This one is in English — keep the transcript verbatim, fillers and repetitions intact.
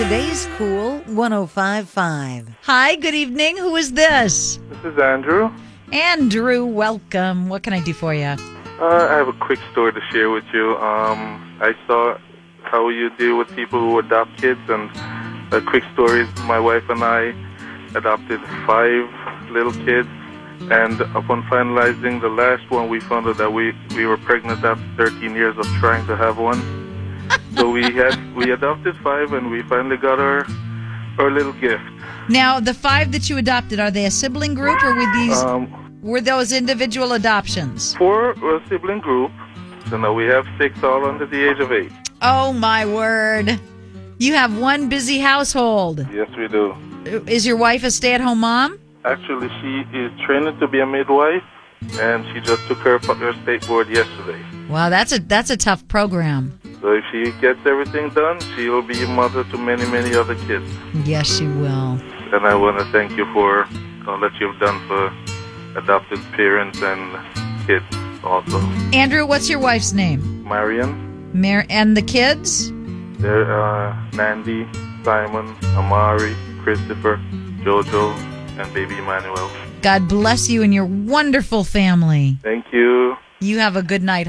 Today's Cool one oh five point five. Hi, good evening. Who is this? This is Andrew. Andrew, welcome. What can I do for you? Uh, I have a quick story to share with you. Um, I saw how you deal with people who adopt kids, and a quick story is my wife and I adopted five little kids, and upon finalizing the last one, we found out that we, we were pregnant after thirteen years of trying to have one. So we had we adopted five, and we finally got our our little gift. Now, the five that you adopted, are they a sibling group, or were these Um, were those individual adoptions? four were a sibling group, so now we have six all under the age of eight. Oh, my word. You have one busy household. Yes, we do. Is your wife a stay-at-home mom? Actually, she is training to be a midwife, and she just took her her state board yesterday. Wow, that's a that's a tough program. So if she gets everything done, she will be a mother to many, many other kids. Yes, she will. And I want to thank you for all that you've done for adopted parents and kids also. Andrew, what's your wife's name? Marion, Mar- and the kids? there, uh, Nandy, Simon, Amari, Christopher, Jojo, and baby Emmanuel. God bless you and your wonderful family. Thank you. You have a good night.